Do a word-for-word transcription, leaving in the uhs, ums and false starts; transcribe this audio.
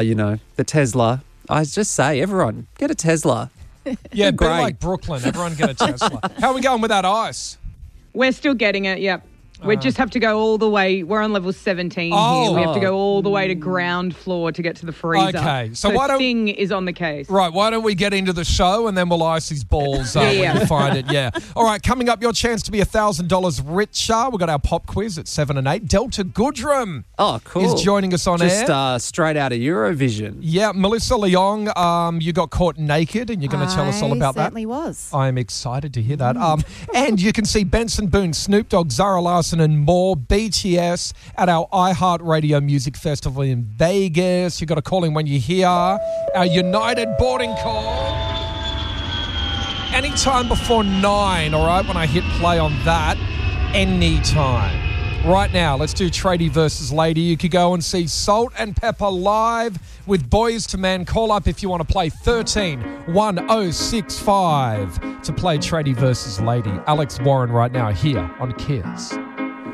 you know, the Tesla. I just say, everyone, get a Tesla. Yeah, be Great. like Brooklyn. Everyone get a Tesla. How are we going with that ice? We're still getting it, yep. We just have to go all the way. We're on level seventeen Oh. here. We have to go all the way to ground floor to get to the freezer. Okay, so why don't- Thing is on the case. Right, why don't we get into the show and then we'll ice his balls uh, Yeah, when yeah. you find it, yeah. All right, coming up, your chance to be one thousand dollars richer. We've got our pop quiz at seven and eight. Delta Goodrum Oh, cool. is joining us on Just air. uh, straight out of Eurovision. Yeah, Melissa Leong, um, you got caught naked and you're going to tell us all about I that. certainly was. I'm excited to hear that. Um, and you can see Benson Boone, Snoop Dogg, Zara Larson and more, B T S at our iHeartRadio Music Festival in Vegas. You've got to call in when you hear our United boarding call. Anytime before nine, all right, when I hit play on that, anytime. Right now, let's do Tradie versus Lady. You could go and see Salt and Pepper live with Boys to Men. Call up if you want to play thirteen one oh six five to play Tradie versus Lady. Alex Warren right now here on Kiss.